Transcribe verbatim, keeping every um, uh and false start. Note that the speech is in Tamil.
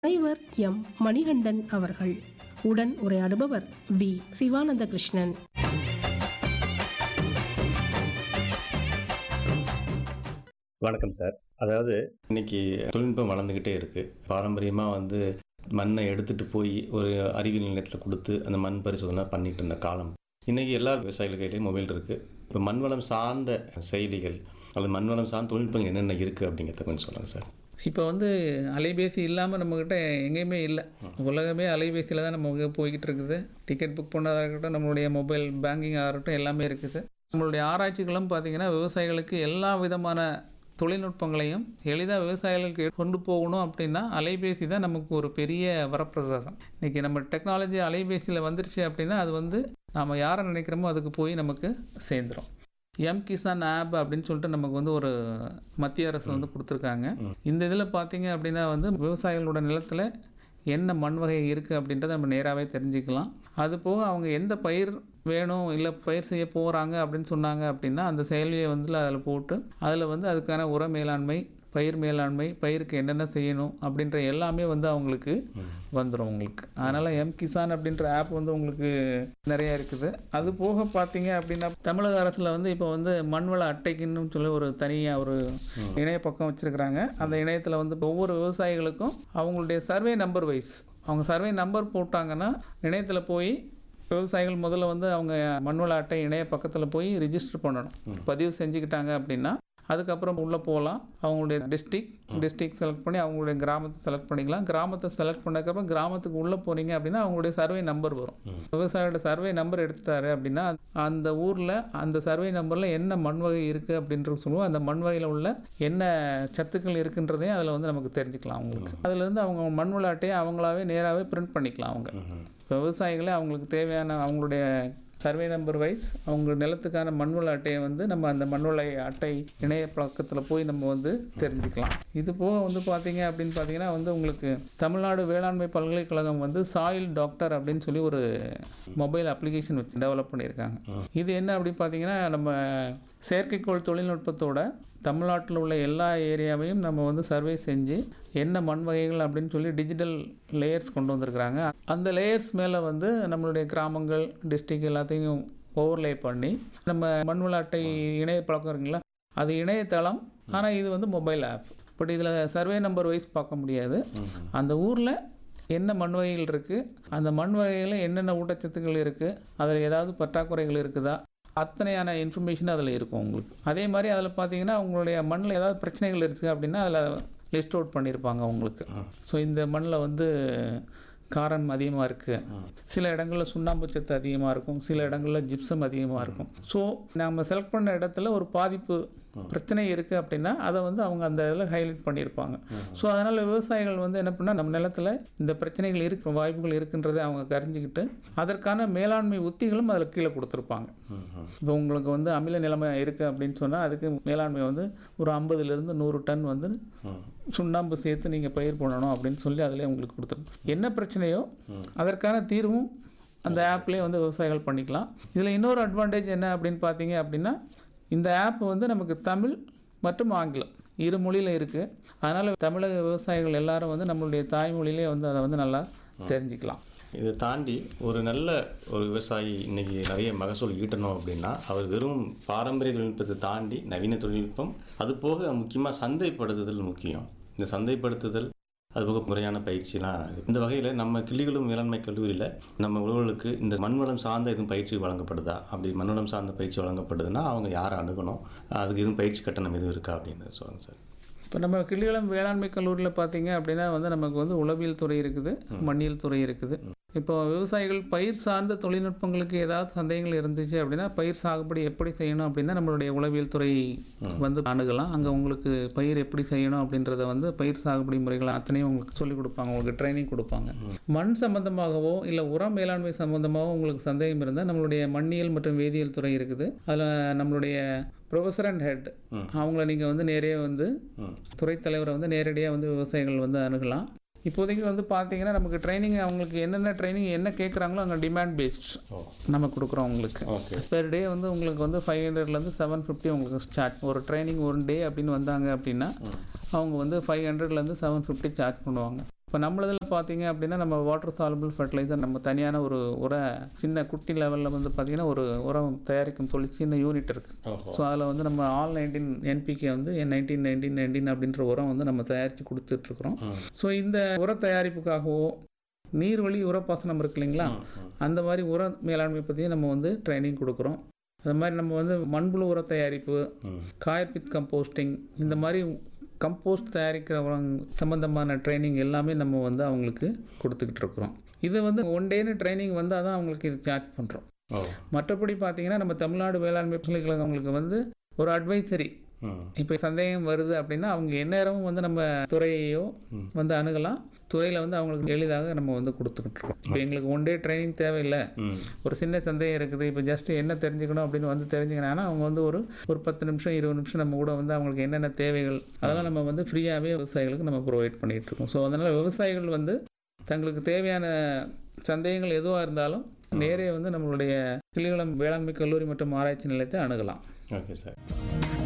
தலைவர் எம் மணிகண்டன் அவர்கள். உடன் உரையாடுபவர் வி சிவானந்த கிருஷ்ணன். வணக்கம் சார். அதாவது இன்னைக்கு தொழில்நுட்பம் வளர்ந்துக்கிட்டே இருக்குது. பாரம்பரியமாக வந்து மண்ணை எடுத்துகிட்டு போய் ஒரு அறிவியல் நிலையத்தில் கொடுத்து அந்த மண் பரிசோதனை பண்ணிட்டு இருந்த காலம். இன்றைக்கி எல்லா விவசாயிகள் கையிலையும் மொபைல் இருக்குது. இப்போ மண்வளம் சார்ந்த செயலிகள் அல்லது மண்வளம் சார்ந்த தொழில்நுட்பம் என்னென்ன இருக்குது அப்படிங்கிறத கொஞ்சம் சொல்லுங்கள் சார். இப்போ வந்து அலைபேசி இல்லாமல் நம்மக்கிட்ட எங்கேயுமே இல்லை. உலகமே அலைபேசியில் தான் நம்ம போய்கிட்டு இருக்குது. டிக்கெட் புக் பண்ணதாக இருக்கட்டும், நம்மளுடைய மொபைல் பேங்கிங் ஆகட்டும், எல்லாமே இருக்குது. நம்மளுடைய ஆராய்ச்சிகளும் பார்த்திங்கன்னா விவசாயிகளுக்கு எல்லா விதமான தொழில்நுட்பங்களையும் எளிதாக விவசாயிகளுக்கு கொண்டு போகணும் அப்படின்னா அலைபேசி தான் நமக்கு ஒரு பெரிய வரப்பிரசாதம். இன்றைக்கி நம்ம டெக்னாலஜி அலைபேசியில் வந்துருச்சு அப்படின்னா அது வந்து நாம் யாரை நினைக்கிறோமோ அதுக்கு போய் நமக்கு சேர்ந்துடும். எம் கிசான் ஆப் அப்படின்னு சொல்லிட்டு நமக்கு வந்து ஒரு மத்திய அரசு வந்து கொடுத்துருக்காங்க. இந்த இதில் பார்த்தீங்க அப்படின்னா வந்து விவசாயிகளோட நிலத்தில் என்ன மண் வகை இருக்குது அப்படின்றத நம்ம நேராகவே தெரிஞ்சுக்கலாம். அது போக அவங்க எந்த பயிர் வேணும் இல்லை பயிர் செய்ய போகிறாங்க அப்படின்னு சொன்னாங்க அப்படின்னா அந்த செயலியை வந்து அதில் போட்டு அதில் வந்து அதுக்கான உர மேலாண்மை, பயிர் மேலாண்மை, பயிருக்கு என்னென்ன செய்யணும் அப்படின்ற எல்லாமே வந்து அவங்களுக்கு வந்துடும் உங்களுக்கு. அதனால் எம் கிசான் அப்படின்ற ஆப் வந்து உங்களுக்கு நிறையா இருக்குது. அது போக பார்த்தீங்க அப்படின்னா தமிழக அரசில் வந்து இப்போ வந்து மண்வள அட்டைக்குன்னு சொல்லி ஒரு தனியாக ஒரு இணைய பக்கம் வச்சுருக்கிறாங்க. அந்த இணையத்தில் வந்து ஒவ்வொரு விவசாயிகளுக்கும் அவங்களுடைய சர்வே நம்பர் வைஸ் அவங்க சர்வே நம்பர் போட்டாங்கன்னா இணையத்தில் போய் விவசாயிகள் முதல்ல வந்து அவங்க மண்வள அட்டை இணைய பக்கத்தில் போய் ரிஜிஸ்டர் பண்ணணும். பதிவு செஞ்சுக்கிட்டாங்க அப்படின்னா அதுக்கப்புறம் உள்ளே போகலாம். அவங்களுடைய டிஸ்ட்ரிக் டிஸ்ட்ரிக் செலக்ட் பண்ணி அவங்களுடைய கிராமத்தை செலக்ட் பண்ணிக்கலாம். கிராமத்தை செலக்ட் பண்ணதுக்கப்புறம் கிராமத்துக்கு உள்ளே போனீங்க அப்படின்னா அவங்களுடைய சர்வே நம்பர் வரும். விவசாயியோட சர்வே நம்பர் எடுத்துட்டாரு அப்படின்னா அந்த ஊரில் அந்த சர்வே நம்பரில் என்ன மண் வகை இருக்குது அப்படின்றது சொல்லுவோம். அந்த மண் வகையில் உள்ள என்ன சத்துக்கள் இருக்குன்றதையும் அதில் வந்து நமக்கு தெரிஞ்சுக்கலாம். அவங்களுக்கு அதுலேருந்து அவங்க மண் வள அட்டையை அவங்களாவே நேராகவே பிரிண்ட் பண்ணிக்கலாம். அவங்க விவசாயிகளே அவங்களுக்கு தேவையான அவங்களுடைய சர்வே நம்பர் வைஸ் அவங்க நிலத்துக்கான மண்வள அட்டையை வந்து நம்ம அந்த மண்வள அட்டை இணைய பக்கத்தில் போய் நம்ம வந்து தெரிஞ்சுக்கலாம். இது போக வந்து பார்த்தீங்க அப்படின்னு பார்த்தீங்கன்னா வந்து உங்களுக்கு தமிழ்நாடு வேளாண்மை பல்கலைக்கழகம் வந்து சாயில் டாக்டர் அப்படின்னு சொல்லி ஒரு மொபைல் அப்ளிகேஷன் வச்சு டெவலப் பண்ணியிருக்காங்க. இது என்ன அப்படின்னு பார்த்தீங்கன்னா நம்ம செயற்கைக்கோள் தொழில்நுட்பத்தோட தமிழ்நாட்டில் உள்ள எல்லா ஏரியாவையும் நம்ம வந்து சர்வே செஞ்சு என்ன மண் வகைகள் அப்படின்னு சொல்லி டிஜிட்டல் லேயர்ஸ் கொண்டு வந்திருக்கிறாங்க. அந்த லேயர்ஸ் மேலே வந்து நம்மளுடைய கிராமங்கள், டிஸ்ட்ரிக்ட் எல்லாத்தையும் ஓவர்லே பண்ணி நம்ம மண்வள அட்டை இணைய பழக்கம் இருக்குங்களா, அது இணையதளம். ஆனால் இது வந்து மொபைல் ஆப். பட் இதில் சர்வே நம்பர் வைஸ் பார்க்க முடியாது. அந்த ஊரில் என்ன மண் வகைகள் இருக்குது, அந்த மண் வகையில் என்னென்ன ஊட்டச்சத்துக்கள் இருக்குது, அதில் ஏதாவது பற்றாக்குறைகள் இருக்குதா, அத்தனையான இன்ஃபர்மேஷன் அதில் இருக்கும் உங்களுக்கு. அதே மாதிரி அதில் பார்த்தீங்கன்னா உங்களுடைய மண்ணில் ஏதாவது பிரச்சனைகள் இருக்குது அப்படின்னா அதில் லிஸ்ட் அவுட் பண்ணியிருப்பாங்க உங்களுக்கு. ஸோ இந்த மண்ணில் வந்து காரம் அதிகமாக இருக்குது, சில இடங்களில் சுண்ணாம்பு சத்து அதிகமாக இருக்கும், சில இடங்களில் ஜிப்சம் அதிகமாக இருக்கும். ஸோ நம்ம செலக்ட் பண்ண இடத்துல ஒரு பாதிப்பு பிரச்சனை இருக்குது அப்படின்னா அதை வந்து அவங்க அந்த இதில் ஹைலைட் பண்ணியிருப்பாங்க. ஸோ அதனால் விவசாயிகள் வந்து என்ன பண்ணால் நம்ம நிலத்தில் இந்த பிரச்சனைகள் இருக்கிற வாய்ப்புகள் இருக்குன்றதை அவங்க தெரிஞ்சுக்கிட்டு அதற்கான மேலாண்மை உத்திகளும் அதில் கீழே கொடுத்துருப்பாங்க. இப்போ உங்களுக்கு வந்து அமில நிலைமை இருக்குது அப்படின்னு சொன்னால் அதுக்கு மேலாண்மை வந்து ஒரு ஐம்பதுலேருந்து நூறு டன் வந்து சுண்ணாம்பு சேர்த்து நீங்கள் பயிர் பண்ணணும் அப்படின்னு சொல்லி அதிலே உங்களுக்கு கொடுத்துருங்க. என்ன பிரச்சனையோ அதற்கான தீர்வும் அந்த ஆப்லேயே வந்து விவசாயிகள் பண்ணிக்கலாம். இதில் இன்னொரு அட்வான்டேஜ் என்ன அப்படின்னு பார்த்தீங்க அப்படின்னா இந்த ஆப் வந்து நமக்கு தமிழ் மற்றும் ஆங்கிலம் இரு மொழியில் இருக்குது. அதனால் தமிழக விவசாயிகள் எல்லாரும் வந்து நம்மளுடைய தாய்மொழியிலே வந்து அதை வந்து நல்லா தெரிஞ்சுக்கலாம். இதை தாண்டி ஒரு நல்ல ஒரு விவசாயி இன்றைக்கி நிறைய மகசூல் ஈட்டணும் அப்படின்னா அவர் வெறும் பாரம்பரிய தொழில்நுட்பத்தை தாண்டி நவீன தொழில்நுட்பம், அது போக முக்கியமாக சந்தைப்படுத்துதல் முக்கியம். இந்த சந்தைப்படுத்துதல் அதுபோக முறையான பயிற்சிலாம் இந்த வகையில் நம்ம கிள்ளிகளும் வேளாண்மை கல்லூரியில் நம்ம உழவர்களுக்கு இந்த மண்வளம் சார்ந்த எதுவும் பயிற்சி வழங்கப்படுதா? அப்படி மண்வளம் சார்ந்த பயிற்சி வழங்கப்படுதுன்னா அவங்க யாரை அணுகணும், அதுக்கு எதுவும் பயிற்சி கட்டணம் எதுவும் இருக்கா அப்படின்னு சொல்லுங்கள் சார். இப்போ நம்ம கிள்ளிகளம் வேளாண்மை கல்லூரியில் பார்த்தீங்க அப்படின்னா வந்து நமக்கு வந்து உளவியல் துறை இருக்குது, மண்ணியல் துறை இருக்குது. இப்போ விவசாயிகள் பயிர் சார்ந்த தொழில்நுட்பங்களுக்கு ஏதாவது சந்தேகங்கள் இருந்துச்சு அப்படின்னா பயிர் சாகுபடி எப்படி செய்யணும் அப்படின்னா நம்மளுடைய உளவியல் துறை வந்து அணுகலாம். அங்கே உங்களுக்கு பயிர் எப்படி செய்யணும் அப்படின்றத வந்து பயிர் சாகுபடி முறைகள் அத்தனையும் உங்களுக்கு சொல்லிக் கொடுப்பாங்க, உங்களுக்கு ட்ரைனிங் கொடுப்பாங்க. மண் சம்பந்தமாகவோ இல்லை உரம் மேலாண்மை சம்பந்தமாகவோ உங்களுக்கு சந்தேகம் இருந்தால் நம்மளுடைய மண்ணியல் மற்றும் வேதியியல் துறை இருக்குது. அதில் நம்மளுடைய ப்ரொஃபஸர் அண்ட் ஹெட் அவங்கள நீங்கள் வந்து நேரே வந்து துறை தலைவரை வந்து நேரடியாக வந்து விவசாயிகள் வந்து அணுகலாம். இப்போதைக்கு வந்து பார்த்தீங்கன்னா நமக்கு ட்ரைனிங் அவங்களுக்கு என்னென்ன ட்ரைனிங் என்ன கேட்குறாங்களோ அங்கே டிமாண்ட் பேஸ்ட் நம்ம கொடுக்குறோம். உங்களுக்கு பெர் டே வந்து உங்களுக்கு வந்து ஃபைவ் ஹண்ட்ரட்லேருந்து செவன் ஃபிஃப்டி உங்களுக்கு ஸ்டார்ட். ஒரு ட்ரைனிங் ஒரு டே அப்படின்னு வந்தாங்க அப்படின்னா அவங்க வந்து ஃபைவ் ஹண்ட்ரட்லேருந்து செவன் ஃபிஃப்டி சார்ஜ் பண்ணுவாங்க. இப்போ நம்மளதில் பார்த்தீங்க அப்படின்னா நம்ம வாட்டர் சாலபிள் ஃபர்டிலைசர் நம்ம தனியான ஒரு உர சின்ன குட்டி லெவலில் வந்து பார்த்திங்கன்னா ஒரு உரம் தயாரிக்கும் தொழில் சின்ன யூனிட் இருக்குது. ஸோ அதில் வந்து நம்ம ஆல் நைன்டீன் என்பிகே வந்து என் நைன்டீன் நைன்டீன் நைன்டீன் அப்படின்ற உரம் வந்து நம்ம தயாரித்து கொடுத்துட்ருக்குறோம். ஸோ இந்த உர தயாரிப்புக்காகவோ நீர்வழி உரப்பாசனம் இருக்கு இல்லைங்களா, அந்த மாதிரி உர மேலாண்மை பற்றியும் நம்ம வந்து ட்ரைனிங் கொடுக்குறோம். அது மாதிரி நம்ம வந்து மண்புழு உர தயாரிப்பு, காயர்பித் கம்போஸ்டிங், இந்த மாதிரி கம்போஸ்ட் தயாரிக்கிறவங்க சம்மந்தமான ட்ரைனிங் எல்லாமே நம்ம வந்து அவங்களுக்கு கொடுத்துக்கிட்டு இருக்கிறோம். இதை வந்து ஒன் டேன்னு ட்ரைனிங் வந்தால் தான் அவங்களுக்கு இது சார்ஜ் பண்ணுறோம். மற்றபடி பார்த்தீங்கன்னா நம்ம தமிழ்நாடு வேளாண்மை பல்கலைக்கழகம் அவங்களுக்கு வந்து ஒரு அட்வைசரி, இப்போ சந்தேகம் வருது அப்படின்னா அவங்க எந்நேரமும் வந்து நம்ம துறையையோ வந்து அணுகலாம். துறையில் வந்து அவங்களுக்கு எளிதாக நம்ம வந்து கொடுத்துக்கிட்டு இருக்கோம். இப்போ எங்களுக்கு ஒன் டே ட்ரைனிங் தேவையில்லை, ஒரு சின்ன சந்தேகம் இருக்குது, இப்போ ஜஸ்ட் என்ன தெரிஞ்சுக்கணும் அப்படின்னு வந்து தெரிஞ்சுக்கணும்னா அவங்க வந்து ஒரு ஒரு பத்து நிமிஷம் இருபது நிமிஷம் நம்ம கூட வந்து அவங்களுக்கு என்னென்ன தேவைகள் அதெல்லாம் நம்ம வந்து ஃப்ரீயாகவே விவசாயிகளுக்கு நம்ம ப்ரொவைட் பண்ணிகிட்டு இருக்கோம். ஸோ அதனால் விவசாயிகள் வந்து தங்களுக்கு தேவையான சந்தேகங்கள் எதுவாக இருந்தாலும் நேரே வந்து நம்மளுடைய கிளிகுளம் வேளாண்மை கல்லூரி மற்றும் ஆராய்ச்சி நிலையத்தை அணுகலாம். Okay sir.